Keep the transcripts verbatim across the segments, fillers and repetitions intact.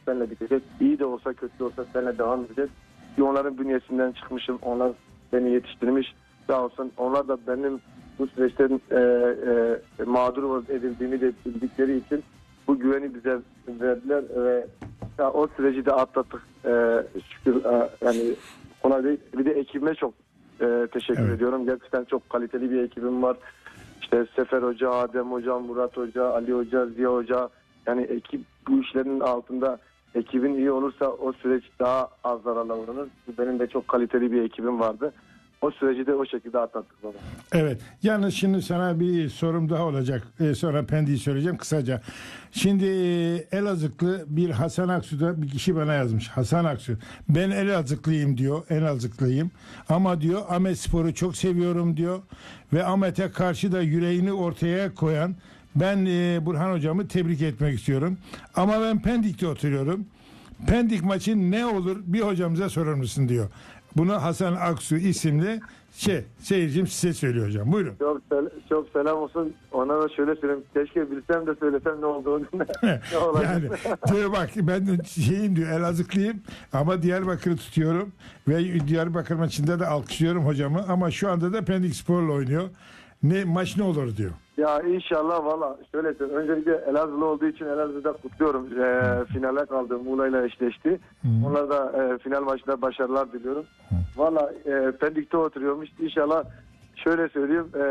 seninle bitecek. İyi de olsa kötü de olsa seninle devam edeceğiz. Ki onların bünyesinden çıkmışım. Onlar beni yetiştirmiş. Sağ olsun. Onlar da benim bu süreçte e, e, mağdur edildiğimi de bildikleri için bu güveni bize verdiler ve ya, o süreci de atlattık. E, şükür e, yani kolay değil. Bir de ekibime çok e, teşekkür evet. ediyorum. Gerçekten çok kaliteli bir ekibim var. İşte Sefer Hoca, Adem Hoca, Murat Hoca, Ali Hoca, Ziya Hoca. Yani ekip bu işlerin altında ekibin iyi olursa o süreç daha az zararla uğranır. Benim de çok kaliteli bir ekibim vardı. O süreci de o şekilde atlattık baba. Evet. Yalnız şimdi sana bir sorum daha olacak. Ee, sonra Pendik'i söyleyeceğim kısaca. Şimdi Elazığlı bir Hasan Aksu'da bir kişi bana yazmış. Hasan Aksu. Ben Elazığlıyım diyor. Elazığlıyım. Ama diyor Ahmetspor'u çok seviyorum diyor. Ve Ahmet'e karşı da yüreğini ortaya koyan ben e, Burhan hocamı tebrik etmek istiyorum. Ama ben Pendik'te oturuyorum. Pendik maçı ne olur bir hocamıza sorar mısın diyor. Bunu Hasan Aksu isimli şey seyircim size söylüyor hocam. Buyurun. Çok, çok selam olsun. Ona da şöyle söyleyeyim. Keşke bilsem de söylesem ne olduğunu. Ne olacak? Yani diyor bak ben şeyim diyor Elazığlıyım ama Diyarbakır'ı tutuyorum ve Diyarbakır maçında da alkışlıyorum hocamı ama şu anda da Pendik Spor'la oynuyor. Ne maç ne olur diyor. Ya inşallah valla şöyle söyleyeyim. Öncelikle Elazığlı olduğu için Elazığ'da kutluyorum. E, finale kaldı. Muğla'yla eşleşti. Hmm. Onlara da e, final maçında başarılar diliyorum. Hmm. Valla e, Pendik'te oturuyormuş. İnşallah şöyle söyleyeyim. E,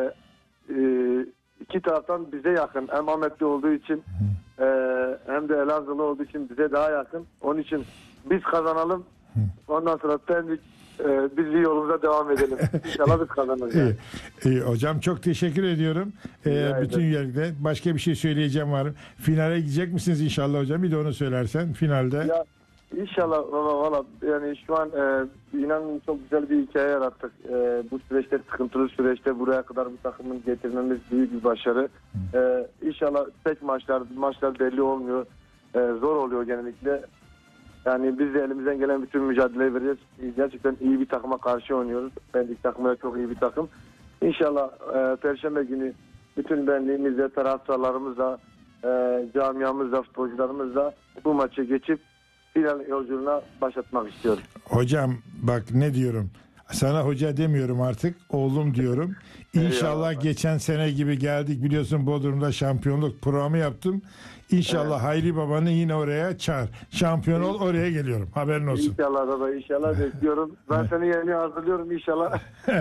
e, iki taraftan bize yakın. Hem Ahmetli olduğu için hmm. e, hem de Elazığlı olduğu için bize daha yakın. Onun için biz kazanalım. Hmm. Ondan sonra Pendik Ee, biz iyi yolumuza devam edelim. İnşallah biz kazanırız. iyi, iyi. Hocam çok teşekkür ediyorum. Ee, bütün yerde başka bir şey söyleyeceğim var. Finale gidecek misiniz inşallah hocam? Bir de onu söylersen finalde. Ya, İnşallah valla valla yani şu an e, inanın çok güzel bir hikaye yarattık. E, bu süreçte sıkıntılı süreçte buraya kadar bu takımın getirmemiz büyük bir başarı. E, İnşallah tek maçlar maçlar belli olmuyor. E, zor oluyor genellikle. Yani biz de elimizden gelen bütün mücadeleyi vereceğiz. Gerçekten iyi bir takıma karşı oynuyoruz. Pendik takımı da çok iyi bir takım. İnşallah e, Perşembe günü bütün benliğimizle, taraftarlarımızla, e, camiamızla, futbolcularımızla bu maçı geçip final yolculuğuna başlatmak istiyorum. Hocam bak ne diyorum. Sana hoca demiyorum artık. Oğlum diyorum. İnşallah Eyvallah. Geçen sene gibi geldik. Biliyorsun Bodrum'da şampiyonluk programı yaptım. İnşallah evet. Hayri babanı yine oraya çağır. Şampiyon ol oraya geliyorum. Haberin olsun. İnşallah baba inşallah bekliyorum. Ben seni yerine hazırlıyorum inşallah.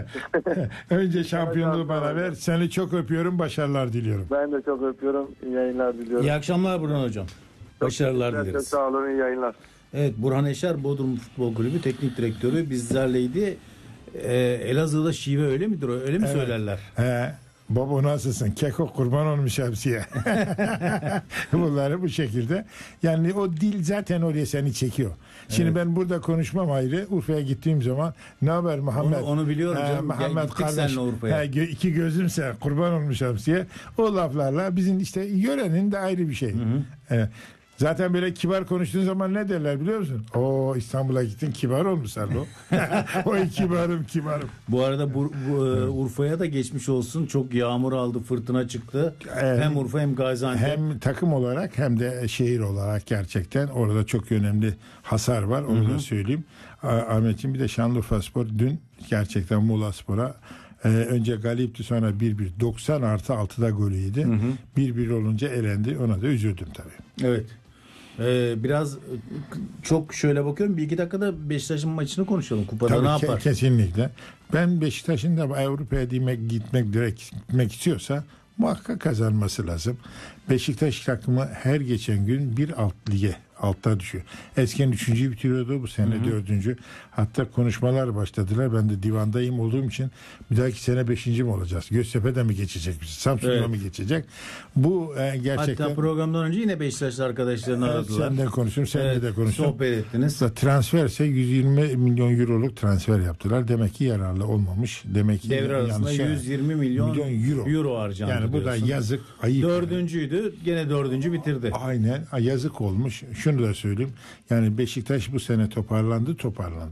Önce şampiyonluğu bana ver. Seni çok öpüyorum. Başarılar diliyorum. Ben de çok öpüyorum. İyi yayınlar diliyorum. İyi akşamlar Burhan hocam. Çok Başarılar dileriz. Çok sağ olun. İyi yayınlar. Evet Burhan Eşer Bodrum Futbol Kulübü Teknik Direktörü bizlerleydi. Ee, Elazığ'da şive öyle midir? Öyle mi evet. söylerler? He. Baba nasılsın? Keko kurban olmuş hepsiye. Bunları bu şekilde. Yani o dil zaten oraya seni çekiyor. Şimdi evet. ben burada konuşmam ayrı. Urfa'ya gittiğim zaman ne haber Muhammed? Onu, onu biliyorum canım. Muhammed kardeş. He, iki gözümse kurban olmuş hepsiye. O laflarla bizim işte yörenin de ayrı bir şey. Hı hı. Evet. Zaten böyle kibar konuştuğun zaman ne derler biliyor musun? O İstanbul'a gittin kibar olmuşsun o. O kibarım kibarım. Bu arada bu, bu, Urfa'ya da geçmiş olsun. Çok yağmur aldı, fırtına çıktı. Hem, hem Urfa hem Gaziantep. Hem takım olarak hem de şehir olarak gerçekten orada çok önemli hasar var. Onu Hı-hı. da söyleyeyim. Ahmetciğim bir de Şanlıurfaspor dün gerçekten Muğlaspor'a Ee, önce galipti sonra bir bir doksan artı altıda golü yedi. bir bir olunca elendi. Ona da üzüldüm tabii. Evet. Ee, biraz çok şöyle bakıyorum. Bir iki dakikada Beşiktaş'ın maçını konuşalım. Kupada tabii, ne yapar? Ke- kesinlikle. Ben Beşiktaş'ın da Avrupa'ya gitmek, gitmek direkt gitmek istiyorsa muhakkak kazanması lazım. Beşiktaş takımı her geçen gün bir alt lige altta düşüyor. Eskiden üçüncüyü bitiriyordu, bu sene hı hı. dördüncü. Hatta konuşmalar başladılar. Ben de divandayım olduğum için bir dahaki sene beşinci mi olacağız? Göztepe'de mi geçecek? Samsun'da evet. mı geçecek? Bu e, gerçekten... Hatta programdan önce yine Beşiktaşlı arkadaşlarını evet, aradılar. Sen de konuşun, sen evet, de konuşun. Sohbet ettiniz. Transferse yüz yirmi milyon euroluk transfer yaptılar. Demek ki yararlı olmamış. Demek ki devre arasında yüz yirmi milyon, milyon euro, euro harcandı. Yani bu da yazık, ayıp. Dördüncüydü. Yani. Gene dördüncü bitirdi. Aynen. Yazık olmuş. Şunu da söyleyeyim. Yani Beşiktaş bu sene toparlandı, toparlandı.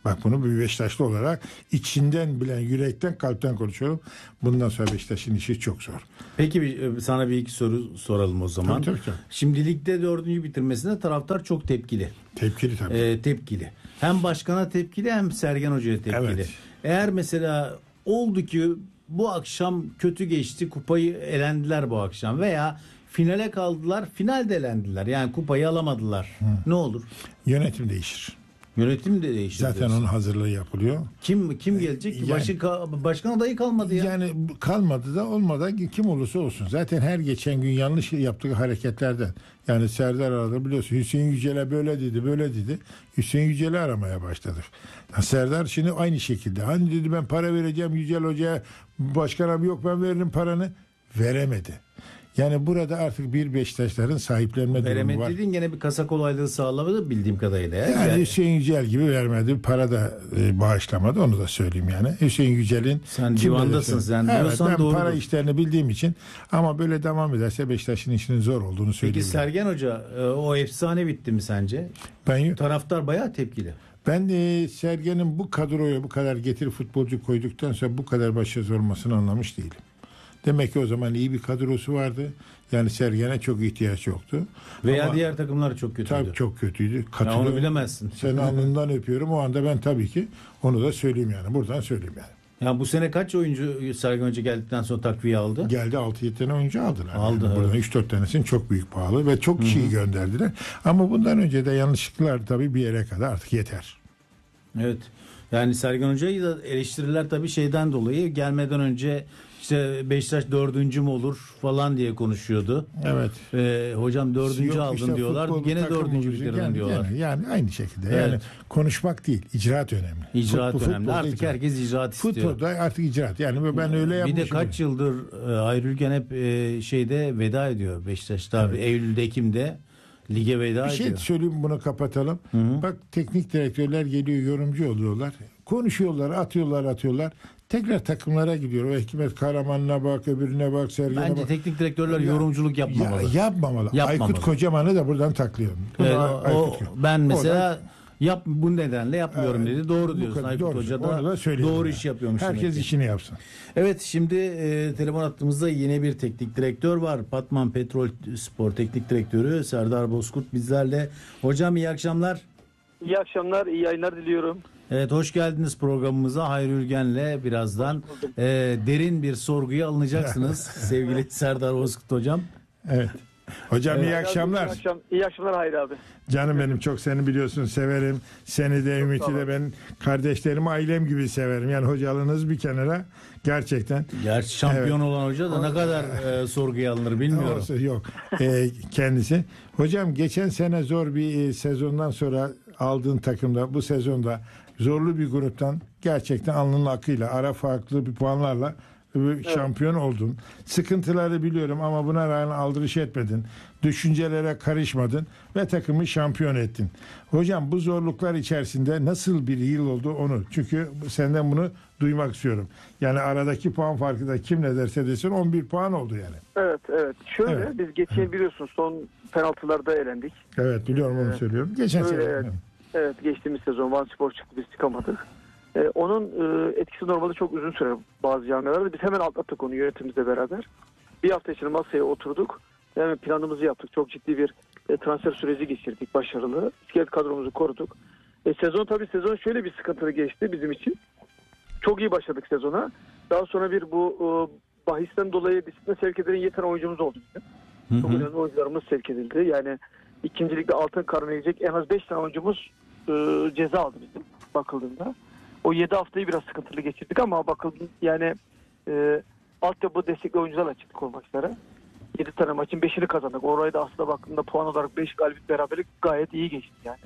Bak bunu bir Beşiktaşlı olarak içinden bilen, yürekten, kalpten konuşuyorum. Bundan sonra Beşiktaş'ın işi çok zor. Peki bir, sana bir iki soru soralım o zaman. Tabii, tabii, tabii. Şimdi ligde dördüncü bitirmesine taraftar çok tepkili. Tepkili tabii. Ee, tepkili. Hem başkana tepkili hem Sergen Hoca'ya tepkili. Evet. Eğer mesela oldu ki bu akşam kötü geçti, kupayı elendiler bu akşam veya finale kaldılar, finalde elendiler. Yani kupayı alamadılar. Hı. Ne olur? Yönetim değişir. Yönetim de değişir. Zaten diyorsun. onun hazırlığı yapılıyor. Kim kim gelecek ki? Yani, Başı, başkan adayı kalmadı ya. Yani kalmadı da olmadı kim olursa olsun. Zaten her geçen gün yanlış yaptığı hareketlerden. Yani Serdar aradı biliyorsun. Hüseyin Yücel'e böyle dedi böyle dedi. Hüseyin Yücel'i aramaya başladık. Ya Serdar şimdi aynı şekilde. Hani dedi ben para vereceğim Yücel Hoca'ya. Başkanım yok ben veririm paranı. Veremedi. Yani burada artık bir Beşiktaşların sahiplenme durumu Veremedi var. dediğin gene bir kasa kolaylığı sağlamadı bildiğim kadarıyla. Ya. Yani Yani Hüseyin Yücel gibi vermedi. Para da e, bağışlamadı. Onu da söyleyeyim yani. Hüseyin Yücel'in... Sen kim divandasın, bilirsin? sen Evet, diyorsan ben doğrudur. para işlerini bildiğim için ama böyle devam ederse Beşiktaş'ın işinin zor olduğunu Peki söyleyeyim. Sergen Hoca e, o efsane bitti mi sence? Ben Taraftar bayağı tepkili. ben de Sergen'in bu kadroya bu kadar getir futbolcu koyduktan sonra bu kadar başarılı olmasını anlamış değilim. Demek ki o zaman iyi bir kadrosu vardı. Yani Sergen'e çok ihtiyaç yoktu. Veya Ama diğer takımlar çok kötüydü. tabii çok kötüydü. Ya Katılıyorum. onu bilemezsin. Seni alnından öpüyorum. O anda ben tabii ki onu da söyleyeyim yani. Buradan söyleyeyim yani. Ya bu sene kaç oyuncu Sergen Hoca geldikten sonra takviye aldı? Geldi altı yedi tane oyuncu aldılar. Aldı, Yani. Buradan evet. üç dört tanesini çok büyük pahalı ve çok kişiyi gönderdiler. Ama bundan önce de yanlışlıklar tabii bir yere kadar artık yeter. Evet. Yani Sergen Hoca'yı da eleştiriler tabii şeyden dolayı gelmeden önce işte Beşiktaş dördüncü mü olur falan diye konuşuyordu. Evet. Ee, hocam dördüncü Yok aldın işte diyorlar. futbol Gene takım dördüncü olacak. bitirdin yani, diyorlar. Yani, yani aynı şekilde. Evet. Yani konuşmak değil, icraat önemli. İcraat Futbol- önemli. futbolda Artık icraat. herkes icraat istiyor. Futbolda artık icraat. Yani ben öyle Bir yapmışım. de kaç yıldır e, Hayri Ülgen hep e, şeyde veda ediyor Beşiktaş'ta. Evet. Eylül'de, Ekim'de lige veda Bir şey ediyor. söyleyeyim bunu kapatalım. Hı-hı. Bak teknik direktörler geliyor yorumcu oluyorlar. Konuşuyorlar atıyorlar atıyorlar. Tekrar takımlara gidiyor. O Hikmet Karaman'ına bak öbürüne bak Sergen'e Bence bak. teknik direktörler Ya- yorumculuk yapmamalı. Ya, yapmamalı. Yapmamalı. Aykut Kocaman'ı da buradan taklıyorum. Bunu Evet, Ay- o, Aykut Kocaman. ben mesela Oradan- yap bu nedenle yapmıyorum Evet, dedi. Doğru bu diyorsun. kadar Aykut doğru. Hoca Onu da da söyleyeyim doğru ya. iş yapıyormuş. Herkes demek ki. işini yapsın. Evet şimdi e, telefon hattımızda yeni bir teknik direktör var. Patman Petrol Spor Teknik Direktörü Serdar Bozkurt bizlerle. Hocam iyi akşamlar. İyi akşamlar, iyi yayınlar diliyorum. Evet hoş geldiniz programımıza. Hayri Ülgen'le birazdan e, derin bir sorguya alınacaksınız sevgili Serdar Bozkurt hocam. Evet. Hocam iyi İyi akşamlar. akşam, iyi akşamlar Hayri abi. Canım benim çok seni biliyorsun severim. Seni de Ümit'i sağ de ol. ben kardeşlerimi ailem gibi severim. Yani hocalığınız bir kenara gerçekten. Gerçi şampiyon Evet. olan hoca da ne kadar e, sorguya alınır bilmiyorum. Olsun, yok. Ee, kendisi. Hocam geçen sene zor bir e, sezondan sonra aldığın takımda bu sezonda zorlu bir gruptan gerçekten alnının akıyla ara farklı bir puanlarla e, şampiyon oldun. Sıkıntıları biliyorum ama buna rağmen aldırış etmedin. Düşüncelere karışmadın ve takımı şampiyon ettin. Hocam bu zorluklar içerisinde nasıl bir yıl oldu onu? Çünkü senden bunu duymak istiyorum. Yani aradaki puan farkı da kim ne derse desin on bir puan oldu yani. Evet, evet. Şöyle Evet. biz geçen biliyorsun son penaltılarda elendik. Evet biliyorum onu Evet. söylüyorum. Geçen Öyle, sene. evet. Evet, geçtiğimiz sezon Van Spor çıktı biz çıkamadık. Ee, onun e, etkisi normalde çok uzun süre bazı camialarda. Biz hemen atlattık onu yönetimimizle beraber. Bir hafta içinde masaya oturduk. Hemen planımızı yaptık. Çok ciddi bir e, transfer süreci geçirdik başarılı. İskelet kadromuzu koruduk. E, sezon tabii sezon şöyle bir sıkıntılı geçti bizim için. Çok iyi başladık sezona. Daha sonra bir bu e, bahisten dolayı disipline sevk edilen yeten oyuncumuz oldu bizim. Hı Çok hı. önemli oyuncularımız sevk edildi. Yani ikincilikte altın karnına gelecek en az beş tane oyuncumuz e, ceza aldı bizim bakıldığında. O yedi haftayı biraz sıkıntılı geçirdik ama bakıldığında yani e, altyapı destekli oyuncularla çıktık o maçlara. yedi tane maçın beşini kazandık. Orayı da aslında baktığında puan olarak beş galibiyet beraberlik gayet iyi geçti yani.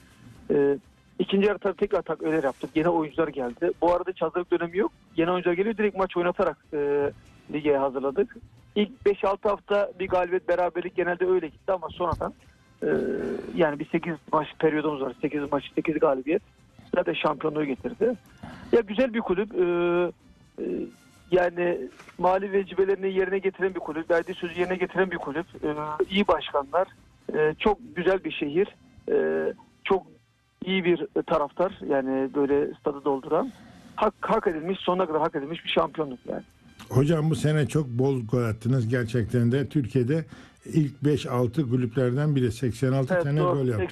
E, ikinci yarı tabii tekrar tak öyle yaptık. Yeni oyuncular geldi. Bu arada hiç hazırlık dönemi yok. Yeni oyuncular geliyor direkt maç oynatarak e, lige hazırladık. İlk beş altı hafta bir galibiyet beraberlik genelde öyle gitti ama sonradan e, yani bir sekiz maç periyodumuz var. sekiz maç sekiz galibiyet. Zaten şampiyonluğu getirdi. Ya güzel bir kulüp. E, e, yani mali vecibelerini yerine getiren bir kulüp. Verdiği sözü yerine getiren bir kulüp. E, iyi başkanlar. E, çok güzel bir şehir. E, çok iyi bir taraftar. Yani böyle stadı dolduran. Hak, hak edilmiş, sonuna kadar hak edilmiş bir şampiyonluk yani. Hocam bu sene çok bol gol attınız gerçekten de. Türkiye'de ilk beş altı kulüplerden biri seksen altı Evet, tane doğru. gol yaptı.